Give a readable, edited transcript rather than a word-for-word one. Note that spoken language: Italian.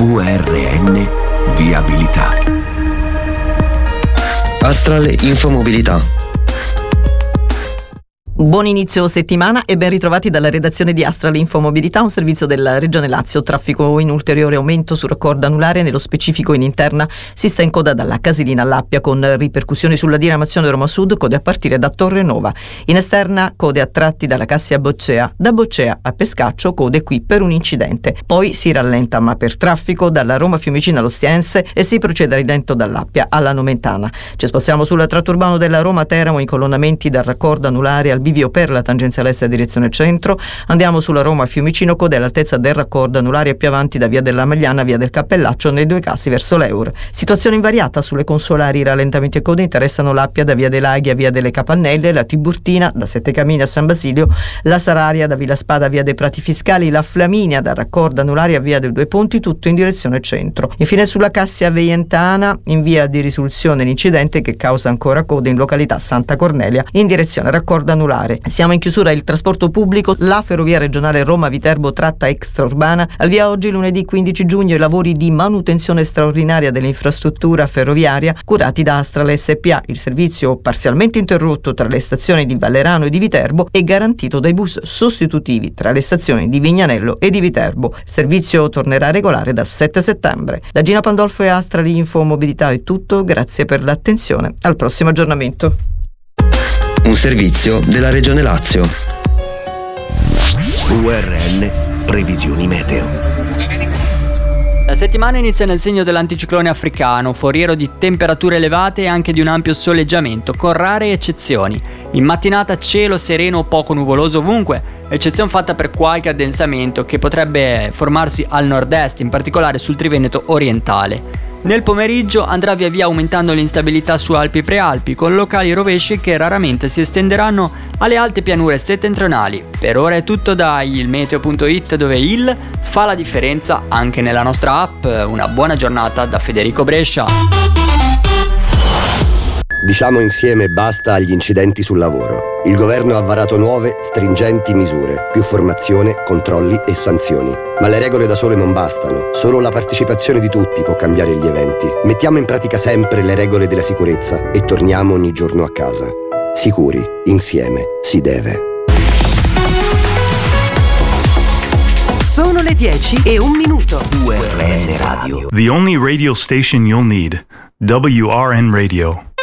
URN Viabilità. Astral Infomobilità. Buon inizio settimana e ben ritrovati dalla redazione di Astral Infomobilità, un servizio della Regione Lazio. Traffico in ulteriore aumento sul raccordo anulare, nello specifico in interna si sta in coda dalla Casilina all'Appia con ripercussioni sulla diramazione Roma Sud, code a partire da Torre Nova. In esterna code a tratti dalla Cassia a Boccea, da Boccea a Pescaccio code qui per un incidente. Poi si rallenta ma per traffico dalla Roma Fiumicino all'Ostiense e si procede a ridento dall'Appia alla Nomentana. Ci spostiamo sul tratto urbano della Roma Teramo, incolonnamenti dal raccordo anulare al bivio per la tangenziale est a direzione centro. Andiamo sulla Roma Fiumicino, code all'altezza del raccordo anulare e più avanti da via della Magliana, via del Cappellaccio, nei due casi verso l'Eur. Situazione invariata sulle consolari, rallentamenti e code interessano l'Appia da via dei Laghi a via delle Capannelle, la Tiburtina da Sette Camini a San Basilio, la Sararia da Villa Spada a via dei Prati Fiscali, la Flaminia dal raccordo anulare a via dei Due Ponti, tutto in direzione centro. Infine sulla Cassia Veientana, in via di risoluzione l'incidente che causa ancora code in località Santa Cornelia in direzione raccordo anulare. Siamo in chiusura il trasporto pubblico. La ferrovia regionale Roma-Viterbo tratta extraurbana. Al via oggi lunedì 15 giugno i lavori di manutenzione straordinaria dell'infrastruttura ferroviaria curati da Astral SPA. Il servizio, parzialmente interrotto tra le stazioni di Vallerano e di Viterbo, è garantito dai bus sostitutivi tra le stazioni di Vignanello e di Viterbo. Il servizio tornerà regolare dal 7 settembre. Da Gina Pandolfo e Astral Infomobilità è tutto. Grazie per l'attenzione. Al prossimo aggiornamento. Un servizio della Regione Lazio. URN Previsioni Meteo. La settimana inizia nel segno dell'anticiclone africano, foriero di temperature elevate e anche di un ampio soleggiamento, con rare eccezioni. In mattinata cielo sereno o poco nuvoloso ovunque, eccezione fatta per qualche addensamento che potrebbe formarsi al nord-est, in particolare sul Triveneto orientale. Nel pomeriggio andrà via via aumentando l'instabilità su Alpi e Prealpi, con locali rovesci che raramente si estenderanno alle alte pianure settentrionali. Per ora è tutto da ilmeteo.it, dove il fa la differenza anche nella nostra app. Una buona giornata da Federico Brescia. Diciamo insieme basta agli incidenti sul lavoro. Il governo ha varato nuove, stringenti misure, più formazione, controlli e sanzioni. Ma le regole da sole non bastano. Solo la partecipazione di tutti può cambiare gli eventi. Mettiamo in pratica sempre le regole della sicurezza e torniamo ogni giorno a casa. Sicuri, insieme, si deve. Sono le 10:01. URN Radio. The only radio station you'll need. WRN Radio.